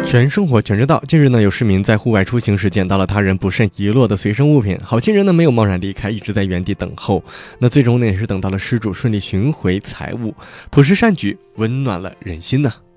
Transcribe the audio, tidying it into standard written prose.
全生活全知道。近日呢，有市民在户外出行时捡到了他人不慎遗落的随身物品，好心人呢没有贸然离开，一直在原地等候。那最终呢也是等到了失主顺利寻回财物，朴实善举，温暖了人心呢。